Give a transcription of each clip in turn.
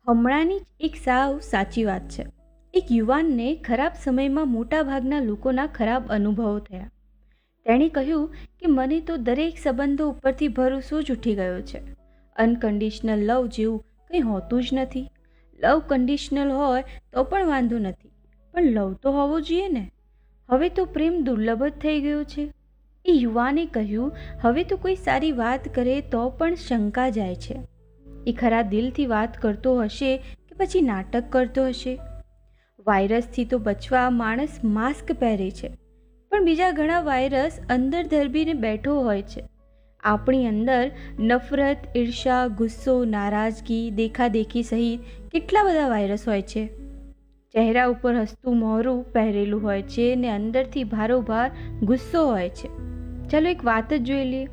હમણાંની જ એક સાવ સાચી વાત છે. એક યુવાનને ખરાબ સમયમાં મોટાભાગના લોકોના ખરાબ અનુભવો થયા. તેણે કહ્યું કે મને તો દરેક સંબંધો ઉપરથી ભરોસો જ ઉઠી ગયો છે. અનકન્ડિશનલ લવ જેવું કંઈ હોતું જ નથી. લવ કન્ડિશનલ હોય તો પણ વાંધો નથી, પણ લવ તો હોવો જોઈએ ને. હવે તો પ્રેમ દુર્લભ જ થઈ ગયો છે. એ યુવાને કહ્યું, હવે તો કોઈ સારી વાત કરે તો પણ શંકા જાય છે. એ ખરા દિલથી વાત કરતો હશે કે પછી નાટક કરતો હશે? વાયરસથી તો બચવા માણસ માસ્ક પહેરે છે, પણ બીજા ઘણા વાયરસ અંદર ધરબીને બેઠો હોય છે. આપણી અંદર નફરત, ઈર્ષા, ગુસ્સો, નારાજગી, દેખાદેખી સહિત કેટલા બધા વાયરસ હોય છે. ચહેરા ઉપર હસતું મોહરું પહેરેલું હોય છે ને અંદરથી ભારોભાર ગુસ્સો હોય છે. ચાલો એક વાત જ જોઈ લઈએ.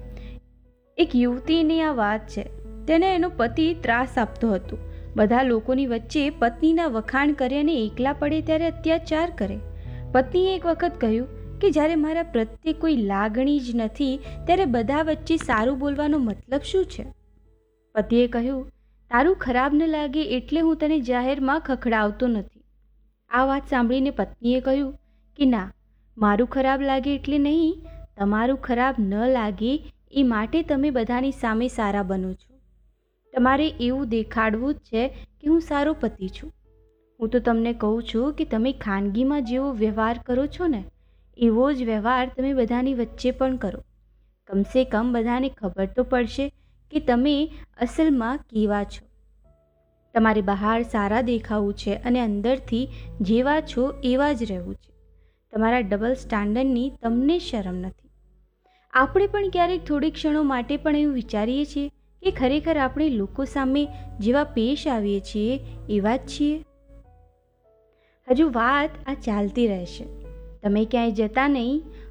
એક યુવતીની આ વાત છે. તેને એનો પતિ ત્રાસ આપતો હતો. બધા લોકોની વચ્ચે પત્નીના વખાણ કરે અને એકલા પડે ત્યારે અત્યાચાર કરે. પત્નીએ એક વખત કહ્યું કે જ્યારે મારા પ્રત્યે કોઈ લાગણી જ નથી ત્યારે બધા વચ્ચે સારું બોલવાનો મતલબ શું છે? પતિએ કહ્યું, તારું ખરાબ ન લાગે એટલે હું તને જાહેરમાં ખખડાવતો નથી. આ વાત સાંભળીને પત્નીએ કહ્યું કે ના, મારું ખરાબ લાગે એટલે નહીં, તમારું ખરાબ ન લાગે એ માટે તમે બધાની સામે સારા બનો છો. તમારે એવું દેખાડવું જ છે કે હું સારો પતિ છું. હું તો તમને કહું છું કે તમે ખાનગીમાં જેવો વ્યવહાર કરો છો ને, એવો જ વ્યવહાર તમે બધાની વચ્ચે પણ કરો. કમસે કમ બધાને ખબર તો પડશે કે તમે અસલમાં કેવા છો. તમારે બહાર સારા દેખાવું છે અને અંદરથી જેવા છો એવા જ રહેવું છે. તમારા ડબલ સ્ટાન્ડર્ડની તમને શરમ નથી. આપણે પણ ક્યારેક થોડી ક્ષણો માટે પણ એવું વિચારીએ છીએ કે ખરેખર આપણે લોકો સામે જેવા પેશ આવીએ છીએ એવા જ છીએ. હજુ વાત આ ચાલતી રહેશે. તમે ક્યાંય જતા નહીં.